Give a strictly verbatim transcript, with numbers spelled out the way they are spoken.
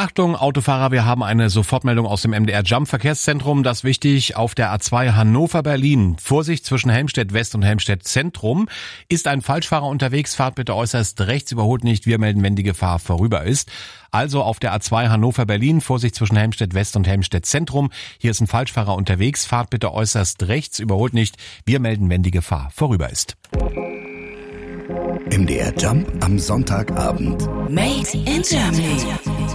Achtung, Autofahrer, wir haben eine Sofortmeldung aus dem M D R Jump Verkehrszentrum. Das ist wichtig, auf der A zwei Hannover-Berlin. Vorsicht zwischen Helmstedt West und Helmstedt Zentrum. Ist ein Falschfahrer unterwegs, fahrt bitte äußerst rechts, überholt nicht. Wir melden, wenn die Gefahr vorüber ist. Also auf der A zwei Hannover-Berlin, Vorsicht zwischen Helmstedt West und Helmstedt Zentrum. Hier ist ein Falschfahrer unterwegs, fahrt bitte äußerst rechts, überholt nicht. Wir melden, wenn die Gefahr vorüber ist. M D R Jump am Sonntagabend. Made in Germany.